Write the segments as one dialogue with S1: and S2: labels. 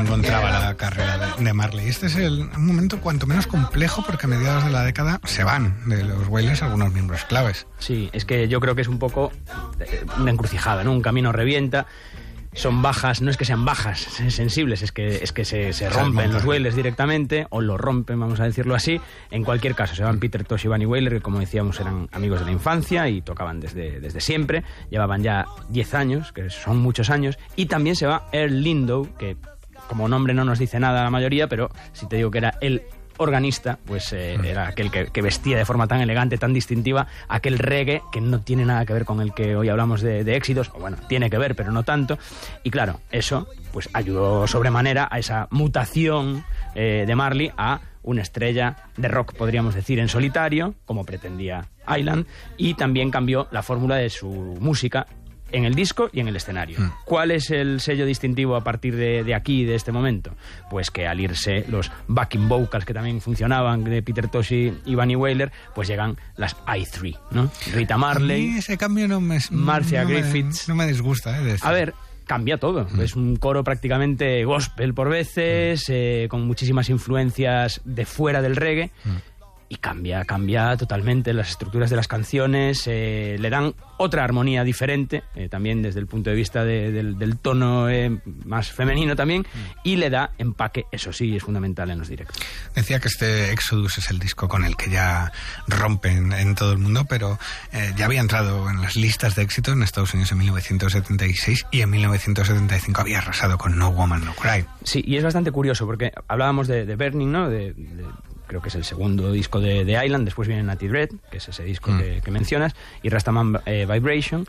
S1: encontraba la carrera de Marley. Este es un momento cuanto menos complejo porque a mediados de la década se van de los Wailers algunos miembros claves.
S2: Sí, es que yo creo que es un poco una encrucijada, ¿no? Un camino revienta. Son bajas, no es que sean bajas sensibles, es que se rompen los Wailers directamente, o lo rompen, vamos a decirlo así. En cualquier caso, se van Peter Tosh y Bunny Wailer, que como decíamos eran amigos de la infancia y tocaban desde siempre, llevaban ya 10 años, que son muchos años, y también se va Earl Lindow, que como nombre no nos dice nada a la mayoría, pero si te digo que era el organista, pues era aquel que vestía de forma tan elegante, tan distintiva, aquel reggae que no tiene nada que ver con el que hoy hablamos de éxitos, o bueno, tiene que ver, pero no tanto. Y claro, eso pues ayudó sobremanera a esa mutación de Marley a una estrella de rock, podríamos decir, en solitario, como pretendía Island, y también cambió la fórmula de su música en el disco y en el escenario. ¿Cuál es el sello distintivo a partir de aquí, de este momento? Pues que al irse los backing vocals que también funcionaban de Peter Tosh y Bunny Wailer, pues llegan las I3, ¿no? Rita Marley.
S1: A mí ese cambio
S2: Marcia Griffiths.
S1: No me disgusta,
S2: A ver, cambia todo. Es un coro prácticamente gospel por veces, con muchísimas influencias de fuera del reggae. Y cambia totalmente las estructuras de las canciones, le dan otra armonía diferente, también desde el punto de vista del tono más femenino también, y le da empaque, eso sí, es fundamental en los directos.
S1: Decía que este Exodus es el disco con el que ya rompen en todo el mundo, pero ya había entrado en las listas de éxito en Estados Unidos en 1976 y en 1975 había arrasado con No Woman No Cry.
S2: Sí, y es bastante curioso porque hablábamos de Burning, ¿no? Creo que es el segundo disco de Island, después viene Natty Dread, que es ese disco que mencionas, y Rastaman Vibration.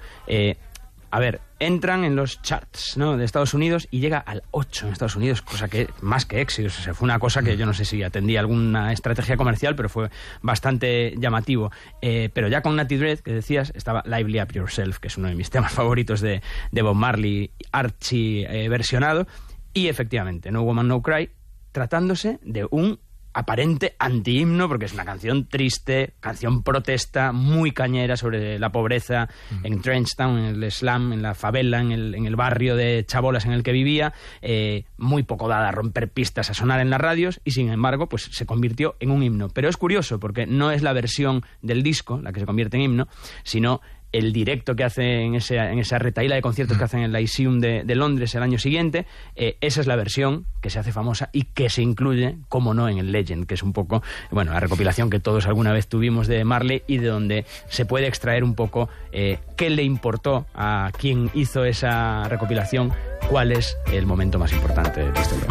S2: A ver, entran en los charts, ¿no?, de Estados Unidos y llega al 8 en Estados Unidos, cosa que más que éxito, o sea, fue una cosa que yo no sé si atendía alguna estrategia comercial, pero fue bastante llamativo. Pero ya con Natty Dread, que decías, estaba Lively Up Yourself, que es uno de mis temas favoritos de Bob Marley, archi versionado, y efectivamente, No Woman No Cry, tratándose de un aparente antihimno, porque es una canción triste, canción protesta, muy cañera sobre la pobreza en Trenchtown, en el slum, en la favela, en el barrio de chabolas en el que vivía, muy poco dada a romper pistas, a sonar en las radios, y sin embargo pues se convirtió en un himno. Pero es curioso, porque no es la versión del disco la que se convierte en himno, sino el directo que hace en esa retaíla de conciertos que hacen en el Lyceum de Londres el año siguiente. Esa es la versión que se hace famosa y que se incluye, como no, en el Legend, que es un poco, bueno, la recopilación que todos alguna vez tuvimos de Marley y de donde se puede extraer un poco qué le importó a quien hizo esa recopilación, cuál es el momento más importante de la historia.